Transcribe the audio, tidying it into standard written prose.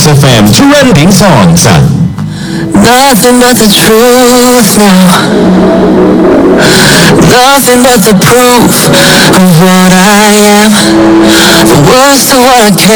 Kiss FM Trending Songs. Nothing but the truth now. Nothing but the proof of what I am. The words to what I can.